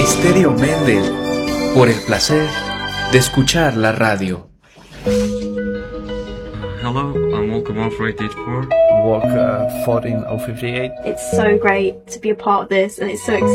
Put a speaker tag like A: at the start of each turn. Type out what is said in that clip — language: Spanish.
A: Estéreo Méndez, por el placer de escuchar la radio.
B: Hello, I'm Walker 14884.
C: Walker 14058.
D: It's so great to be a part of this, and it's so exciting.